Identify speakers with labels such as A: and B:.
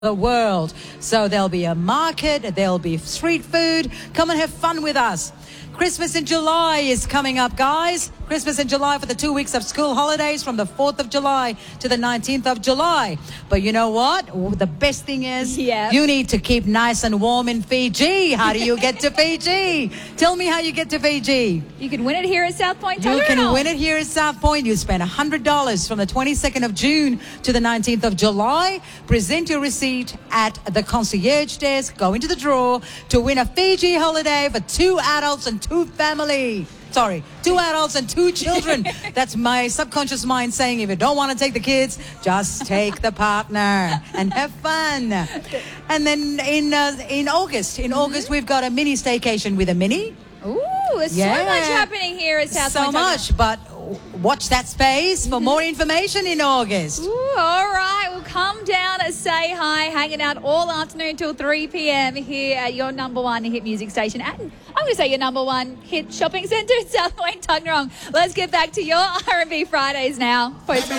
A: the world. So there'll be a market, there'll be street food. Come and have fun with us. Christmas in July is coming up, guys. Christmas in July for the 2 weeks of school holidays from the 4th of July to the 19th of July. But you know what? The best thing is you need to keep nice and warm in Fiji. How do you get to Fiji? Tell me how you get to Fiji.
B: You can win it here at South Point.
A: You can win it here at South Point. You spend $100 from the 22nd of June to the 19th of July. Present your receipt at the concierge desk. Go into the draw to win a Fiji holiday for 2 adults and 2 adults and 2 children. That's my subconscious mind saying if you don't want to take the kids, just take the partner and have fun. And then in August, we've got a mini staycation with a mini.
B: Ooh, there's so much happening here at South Point.
A: So much, but watch that space for more information in August.
B: Ooh, all right, well, come down and say hi, hanging out all afternoon till 3 p.m. here at your #1 hit music station. And I'm going to say your #1 hit shopping centre, South Point Tuggeranong. Let's get back to your R&B Fridays now.